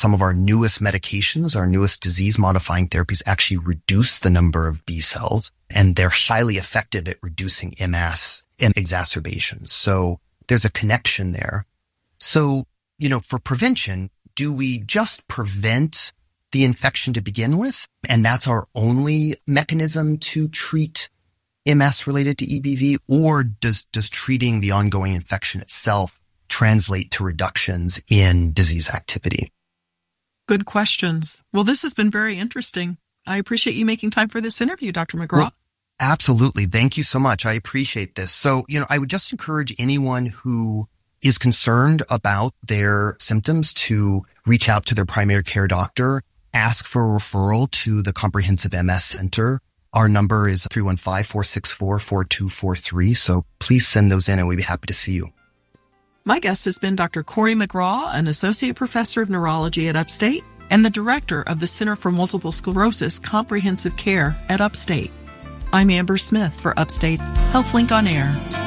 some of our newest medications, our newest disease-modifying therapies actually reduce the number of B cells, and they're highly effective at reducing MS and exacerbations. So there's a connection there. So, for prevention, do we just prevent the infection to begin with? And that's our only mechanism to treat MS related to EBV? Or does treating the ongoing infection itself translate to reductions in disease activity? Good questions. Well, this has been very interesting. I appreciate you making time for this interview, Dr. McGraw. Well, absolutely. Thank you so much. I appreciate this. So, I would just encourage anyone who is concerned about their symptoms to reach out to their primary care doctor, ask for a referral to the Comprehensive MS Center. Our number is 315-464-4243. So please send those in and we'd be happy to see you. My guest has been Dr. Corey McGraw, an associate professor of neurology at Upstate and the director of the Center for Multiple Sclerosis Comprehensive Care at Upstate. I'm Amber Smith for Upstate's HealthLink on Air.